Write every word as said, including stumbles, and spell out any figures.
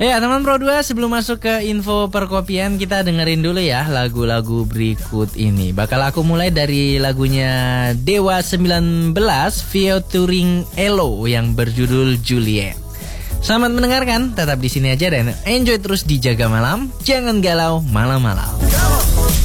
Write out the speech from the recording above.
Ya teman Pro dua, sebelum masuk ke info perkopian, kita dengerin dulu ya lagu-lagu berikut ini. Bakal aku mulai dari lagunya Dewa sembilan belas featuring Elo yang berjudul Juliet. Selamat mendengarkan, tetap di sini aja dan enjoy terus di Jaga Malam. Jangan galau malam-malam.